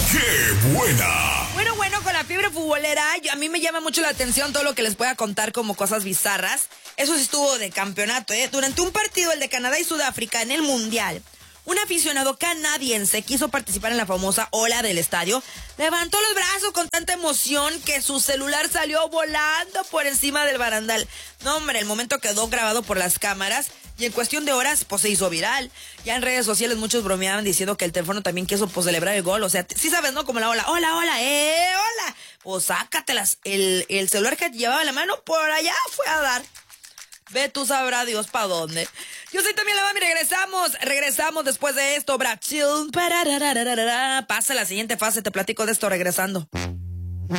¡Qué buena! Bueno, con la fiebre futbolera, a mí me llama mucho la atención todo lo que les pueda contar como cosas bizarras. Eso sí estuvo de campeonato, ¿eh? Durante un partido, el de Canadá y Sudáfrica, en el Mundial, un aficionado canadiense quiso participar en la famosa ola del estadio, levantó los brazos con tanta emoción que su celular salió volando por encima del barandal. No, hombre, el momento quedó grabado por las cámaras y en cuestión de horas, pues se hizo viral. Ya en redes sociales muchos bromeaban diciendo que el teléfono también quiso, pues, celebrar el gol. O sea, sí sabes, ¿no? Como la ola, hola, hola. Pues sácatelas. El celular que llevaba en la mano por allá fue a dar. Ve tú sabrá Dios para dónde. Yo soy también la mami, regresamos después de esto, Brasil. Pasa la siguiente fase, te platico de esto regresando.